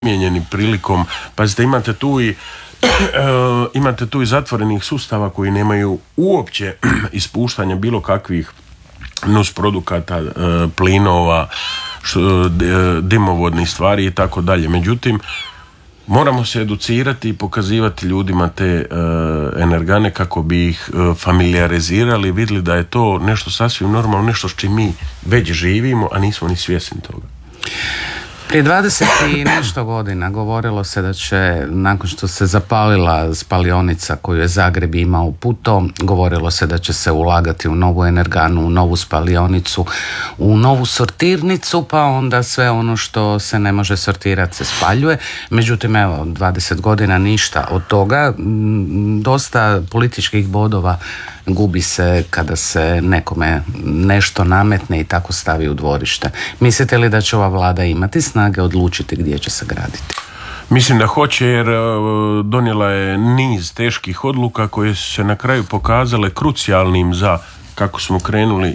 mijenjeni prilikom, pazite, imate tu i zatvorenih sustava koji nemaju uopće ispuštanja bilo kakvih nusprodukata, plinova, dimovodnih stvari i tako dalje. Međutim, moramo se educirati i pokazivati ljudima te energane kako bi ih familijarizirali i vidjeli da je to nešto sasvim normalno, nešto s čim mi već živimo, a nismo ni svjesni toga. Prije 20 i nešto godina govorilo se da će, nakon što se zapalila spalionica koju je Zagreb imao u Puto, govorilo se da će se ulagati u novu energanu, u novu spalionicu, u novu sortirnicu, pa onda sve ono što se ne može sortirati se spaljuje. Međutim, evo, 20 godina ništa od toga. Dosta političkih bodova gubi se kada se nekome nešto nametne i tako stavi u dvorište. Mislite li da će ova vlada imati snage odlučiti gdje će se graditi? Mislim da hoće, jer donijela je niz teških odluka koje su se na kraju pokazale krucijalnim za, kako smo krenuli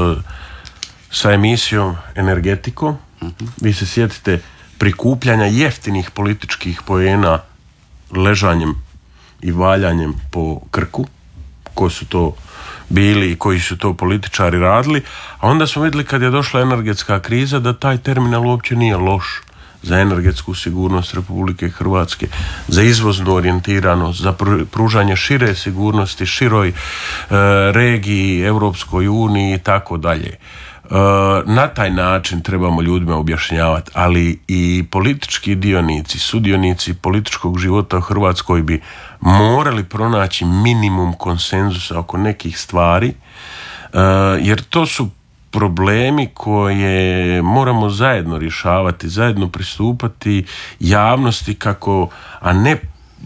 sa emisijom Energetiko. Vi se sjetite prikupljanja jeftinih političkih poena ležanjem i valjanjem po Krku, ko su to bili i koji su to političari radili, a onda smo vidjeli kad je došla energetska kriza da taj terminal uopće nije loš za energetsku sigurnost Republike Hrvatske, za izvoznu orijentiranost, za pružanje šire sigurnosti, široj regiji, Europskoj uniji i tako dalje. Na taj način trebamo ljudima objašnjavati, ali i politički dionici, sudionici političkog života u Hrvatskoj bi morali pronaći minimum konsenzusa oko nekih stvari, jer to su problemi koje moramo zajedno rješavati, zajedno pristupati javnosti kako, a ne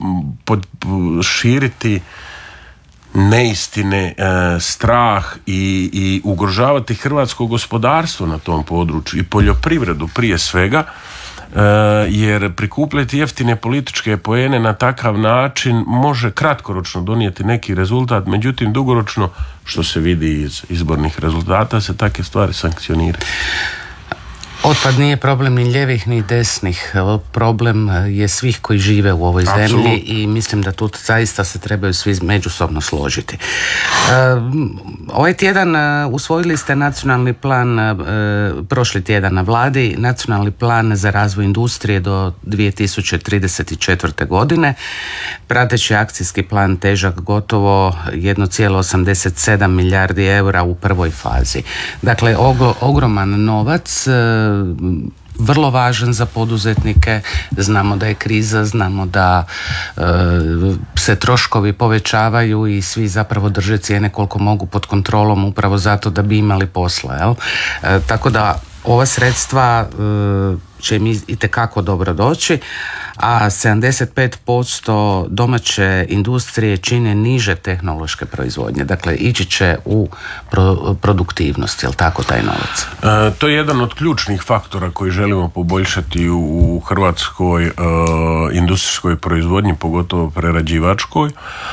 širiti neistine, strah i ugrožavati hrvatsko gospodarstvo na tom području i poljoprivredu prije svega, jer prikupljati jeftine političke poene na takav način može kratkoročno donijeti neki rezultat, međutim dugoročno, što se vidi iz izbornih rezultata, se takve stvari sankcioniraju. Otpad nije problem ni ljevih ni desnih, problem je svih koji žive u ovoj zemlji. Absolutno. I mislim da tu zaista se trebaju svi međusobno složiti. Ovaj tjedan usvojili ste nacionalni plan, prošli tjedan na vladi, nacionalni plan za razvoj industrije do 2034. godine. Prateći akcijski plan težak gotovo 1,87 milijardi eura u prvoj fazi. Dakle, ogroman novac, vrlo važan za poduzetnike. Znamo da je kriza, znamo da se troškovi povećavaju i svi zapravo drže cijene koliko mogu pod kontrolom upravo zato da bi imali posla, jel? Tako da ova sredstva će im itekako dobro doći, a 75% domaće industrije čine niže tehnološke proizvodnje. Dakle, ići će u produktivnost, je li tako, taj novac? To je jedan od ključnih faktora koji želimo poboljšati u hrvatskoj industrijskoj proizvodnji, pogotovo prerađivačkoj.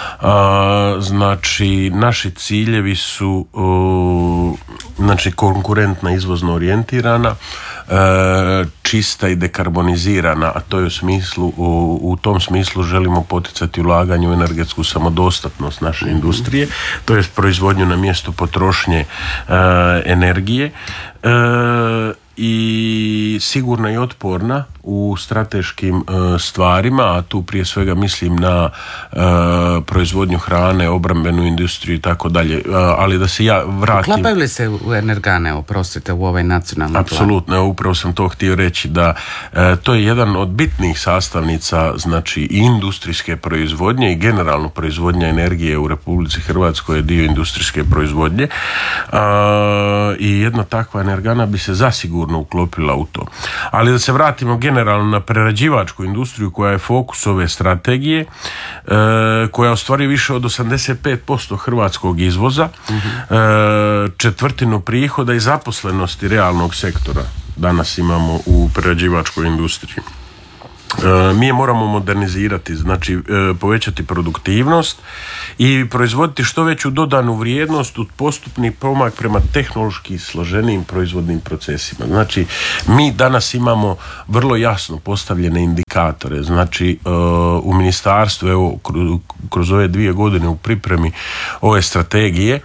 Znači, naši ciljevi su konkurentna, izvozno orijentirana, čista i dekarbonizirana, a to je u tom smislu želimo poticati ulaganje u energetsku samodostatnost naše industrije, to je proizvodnju na mjestu potrošnje energije, i sigurna i otporna u strateškim stvarima, a tu prije svega mislim na proizvodnju hrane, obrambenu industriju i tako dalje. Ali da se ja vratim... Uklapaju li se u energane, oprostite, u ovaj nacionalni plan? Apsolutno, upravo sam to htio reći, da to je jedan od bitnih sastavnica, znači i industrijske proizvodnje i generalno proizvodnja energije u Republici Hrvatskoj je dio industrijske proizvodnje, i jedna takva energana bi se zasigurno uklopila u to. Ali da se vratimo generalno na prerađivačku industriju koja je fokus ove strategije, koja ostvari više od 85% hrvatskog izvoza, četvrtinu prihoda i zaposlenosti realnog sektora danas imamo u prerađivačkoj industriji. Mi je moramo modernizirati, znači povećati produktivnost i proizvoditi što veću dodanu vrijednost u postupni pomak prema tehnološki složenijim proizvodnim procesima. Znači, mi danas imamo vrlo jasno postavljene indikatore. Znači, u ministarstvu, evo, kroz ove 2 godine u pripremi ove strategije,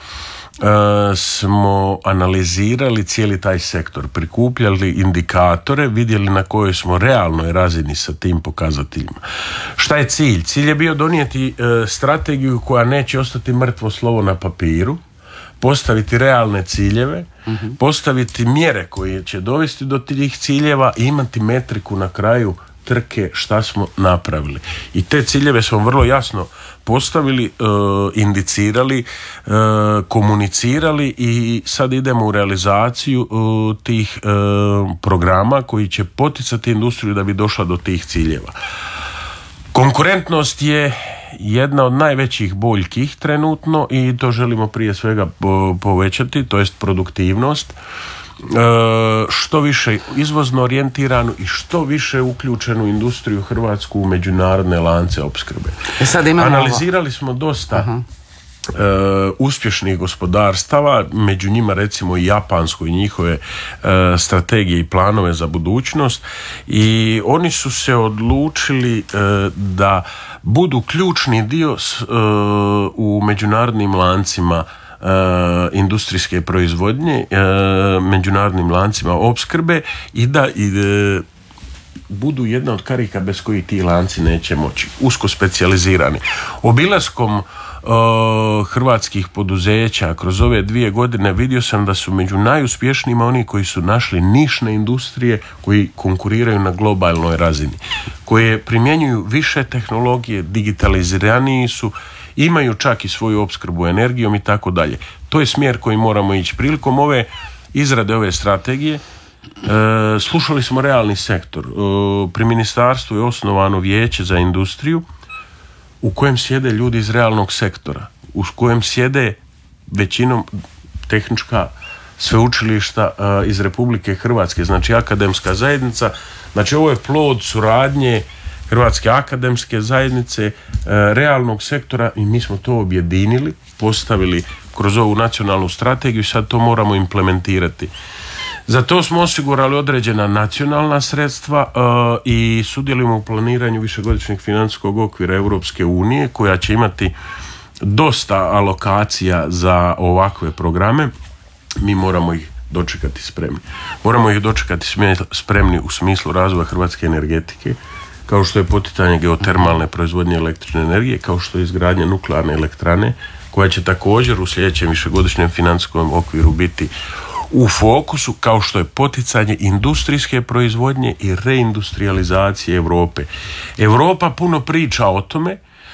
smo analizirali cijeli taj sektor, prikupljali indikatore, vidjeli na kojoj smo realnoj razini sa tim pokazateljima. Šta je cilj? Cilj je bio donijeti strategiju koja neće ostati mrtvo slovo na papiru, postaviti realne ciljeve, postaviti mjere koje će dovesti do tih ciljeva i imati metriku na kraju trke šta smo napravili. I te ciljeve smo vrlo jasno postavili, indicirali, komunicirali i sad idemo u realizaciju tih programa koji će poticati industriju da bi došla do tih ciljeva. Konkurentnost je jedna od najvećih boljki trenutno i to želimo prije svega povećati, to jest produktivnost. Što više izvozno orijentiranu i što više uključenu industriju hrvatsku u međunarodne lance opskrbe. Analizirali smo dosta uspješnih gospodarstava, među njima recimo i japansko i njihove strategije i planove za budućnost, i oni su se odlučili da budu ključni dio u međunarodnim lancima industrijske proizvodnje, međunarodnim lancima opskrbe i da budu jedna od karika bez kojih ti lanci neće moći, usko specijalizirani. Obilaskom hrvatskih poduzeća kroz ove 2 godine vidio sam da su među najuspješnijima oni koji su našli nišne industrije koji konkuriraju na globalnoj razini, koje primjenjuju više tehnologije, digitaliziraniji su, imaju čak i svoju opskrbu energijom i tako dalje. To je smjer koji moramo ići. Prilikom ove izrade ove strategije slušali smo realni sektor. Pri ministarstvu je osnovano vijeće za industriju u kojem sjede ljudi iz realnog sektora, u kojem sjede većinom tehnička sveučilišta iz Republike Hrvatske, znači akademska zajednica. Znači, ovo je plod suradnje Hrvatske akademske zajednice, realnog sektora, i mi smo to objedinili, postavili kroz ovu nacionalnu strategiju i sad to moramo implementirati. Za to smo osigurali određena nacionalna sredstva i sudjelujemo u planiranju višegodišnjeg financijskog okvira Europske unije, koja će imati dosta alokacija za ovakve programe. Mi moramo ih dočekati spremni. Moramo ih dočekati spremni u smislu razvoja hrvatske energetike, kao što je poticanje geotermalne proizvodnje električne energije, kao što je izgradnja nuklearne elektrane, koja će također u sljedećem višegodišnjem financijskom okviru biti u fokusu, kao što je poticanje industrijske proizvodnje i reindustrializacije Europe. Europa puno priča o tome,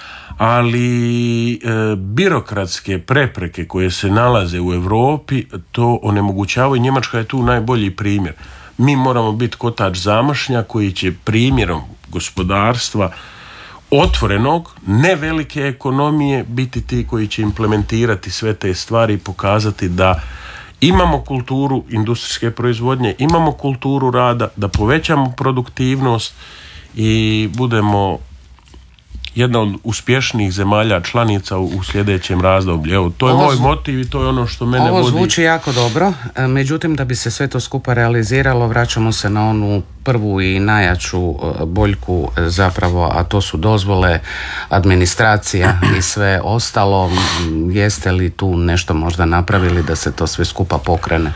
ali birokratske prepreke koje se nalaze u Europi to onemogućavaju. Njemačka je tu najbolji primjer. Mi moramo biti kotač zamašnja koji će primjerom gospodarstva otvorenog, ne velike ekonomije, biti ti koji će implementirati sve te stvari i pokazati da imamo kulturu industrijske proizvodnje, imamo kulturu rada, da povećamo produktivnost i budemo jedna od uspješnijih zemalja članica u sljedećem razdoblju. Evo, to je moj motiv i to je ono što mene vodi. Ovo zvuči jako dobro, međutim da bi se sve to skupa realiziralo, vraćamo se na onu prvu i najjaču boljku zapravo, a to su dozvole, administracija i sve ostalo. Jeste li tu nešto možda napravili da se to sve skupa pokrene?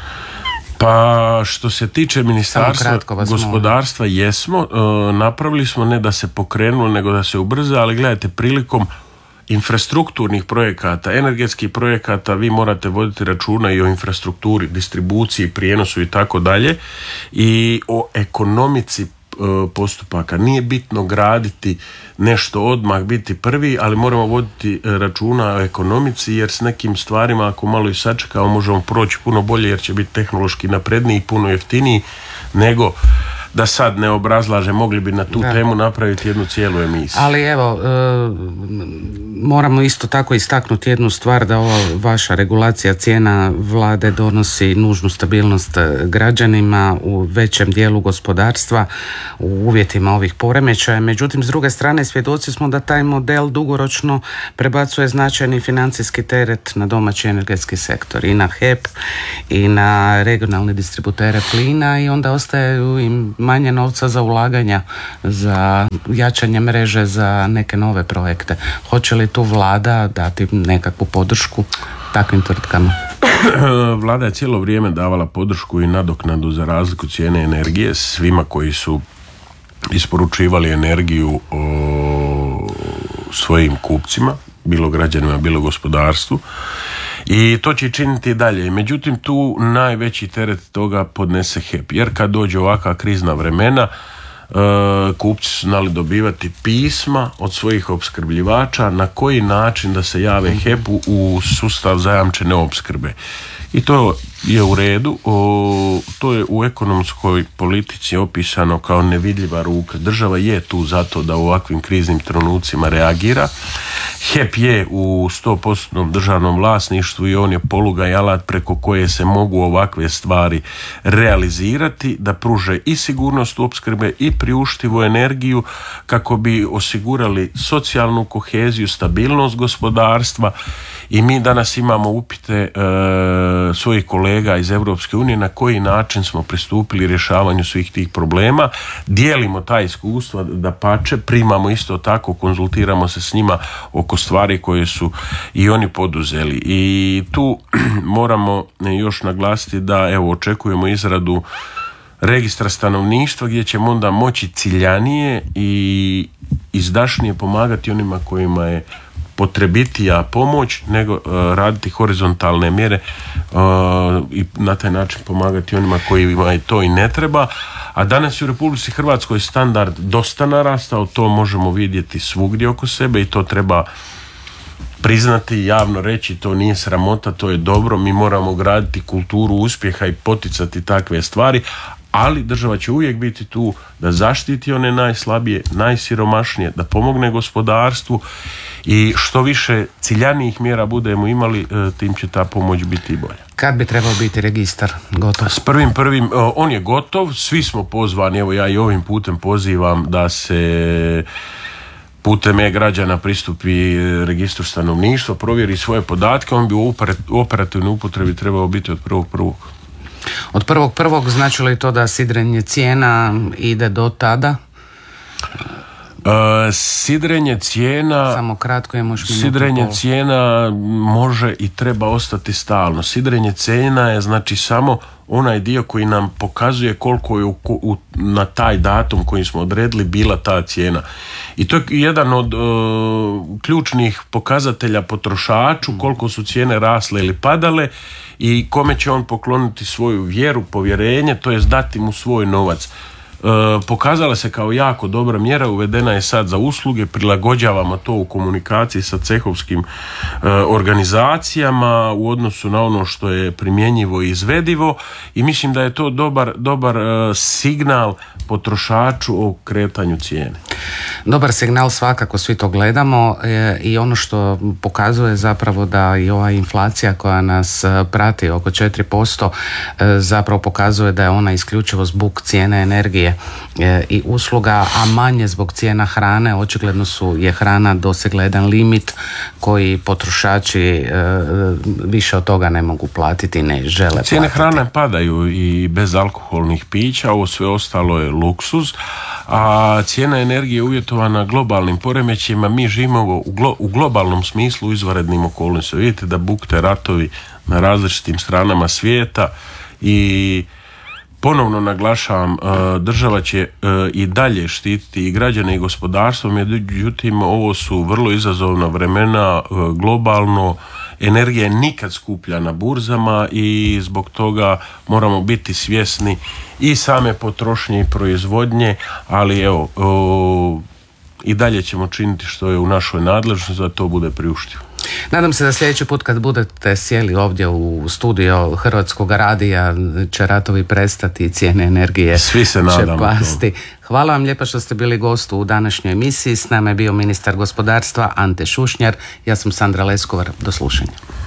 Pa što se tiče Ministarstva gospodarstva, jesmo, napravili smo, ne da se pokrenulo, nego da se ubrza, ali gledajte, prilikom infrastrukturnih projekata, energetskih projekata, vi morate voditi računa i o infrastrukturi, distribuciji, prijenosu i tako dalje, i o ekonomici postupaka. Nije bitno graditi nešto odmah, biti prvi, ali moramo voditi računa o ekonomici, jer s nekim stvarima ako malo i sačekamo možemo proći puno bolje, jer će biti tehnološki napredniji i puno jeftiniji nego da sad ne obrazlaže, mogli bi na tu temu napraviti jednu cijelu emisiju. Ali evo, moramo isto tako istaknuti jednu stvar, da ova vaša regulacija cijena vlade donosi nužnu stabilnost građanima u većem dijelu gospodarstva u uvjetima ovih poremećaja. Međutim, s druge strane svjedoci smo da taj model dugoročno prebacuje značajni financijski teret na domaći energetski sektor i na HEP i na regionalne distributere plina, i onda ostaju im manje novca za ulaganja, za jačanje mreže, za neke nove projekte. Hoće li tu vlada dati nekakvu podršku takvim tvrtkama? Vlada je cijelo vrijeme davala podršku i nadoknadu za razliku cijene energije svima koji su isporučivali energiju svojim kupcima, bilo građanima, bilo gospodarstvu, i to će činiti i dalje. Međutim, tu najveći teret toga podnese HEP, jer kad dođe ovakva krizna vremena, kupci su znali dobivati pisma od svojih opskrbljivača na koji način da se jave HEP-u u sustav zajamčene opskrbe. I to je u redu, to je u ekonomskoj politici opisano kao nevidljiva ruka. Država je tu zato da u ovakvim kriznim trenucima reagira. HEP je u 100% državnom vlasništvu i on je poluga i alat preko koje se mogu ovakve stvari realizirati, da pruže i sigurnost opskrbe i priuštivu energiju kako bi osigurali socijalnu koheziju, stabilnost gospodarstva. I mi danas imamo upite svojih kolega iz Europske unije na koji način smo pristupili rješavanju svih tih problema. Dijelimo ta iskustva, dapače, primamo isto tako, konzultiramo se s njima oko stvari koje su i oni poduzeli. I tu moramo još naglasiti da očekujemo izradu registra stanovništva gdje ćemo onda moći ciljanije i izdašnije pomagati onima kojima je potrebitija pomoć, nego raditi horizontalne mjere i na taj način pomagati onima kojima to i ne treba. A danas je u Republici Hrvatskoj standard dosta narastao, to možemo vidjeti svugdje oko sebe i to treba priznati, javno reći, to nije sramota, to je dobro. Mi moramo graditi kulturu uspjeha i poticati takve stvari, ali država će uvijek biti tu da zaštiti one najslabije, najsiromašnije, da pomogne gospodarstvu, i što više ciljanijih mjera budemo imali, tim će ta pomoć biti i bolja. Kad bi trebao biti registar gotov? S 1.1. on je gotov, svi smo pozvani, evo ja i ovim putem pozivam da se putem e-građana pristupi registru stanovništva, provjeri svoje podatke, on bi u operativnoj upotrebi trebao biti od 1.1. Od 1.1. znači li to da sidrenje cijena ide do tada? Sidrenje cijena, samo kratko je sidrenje cijena može i treba ostati stalno. Sidrenje cijena je znači samo onaj dio koji nam pokazuje koliko je na taj datum koji smo odredili bila ta cijena. I to je jedan od ključnih pokazatelja potrošaču, koliko su cijene rasle ili padale i kome će on pokloniti svoju vjeru, povjerenje, to jest dati mu svoj novac. Pokazala se kao jako dobra mjera, uvedena je sad za usluge, prilagođavamo to u komunikaciji sa cehovskim organizacijama u odnosu na ono što je primjenjivo i izvedivo, i mislim da je to dobar signal potrošaču o kretanju cijene. Dobar signal, svakako svi to gledamo, i ono što pokazuje zapravo da i ova inflacija koja nas prati oko 4% zapravo pokazuje da je ona isključivo zbog cijene energije i usluga, a manje zbog cijena hrane. Očigledno je hrana dosegla jedan limit koji potrošači više od toga ne mogu platiti, ne žele platiti. Cijene hrane padaju i bez alkoholnih pića, ovo sve ostalo je luksuz, a cijena energije je uvjetovana globalnim poremećajima. Mi živimo u globalnom smislu u izvanrednim okolnostima. Vidite da bukte ratovi na različitim stranama svijeta i ponovno naglašavam, država će i dalje štititi i građane i gospodarstvo, međutim ovo su vrlo izazovna vremena globalno. Energija je nikad skuplja na burzama i zbog toga moramo biti svjesni i same potrošnje i proizvodnje, ali i dalje ćemo činiti što je u našoj nadležnosti da to bude priuštivo. Nadam se da sljedeći put kad budete sjeli ovdje u studio Hrvatskog radija će ratovi prestati i cijene energije svi se će nadamo pasti. Hvala vam lijepa što ste bili gost u današnjoj emisiji. S nama je bio ministar gospodarstva Ante Šušnjar. Ja sam Sandra Leskovar. Do slušanja.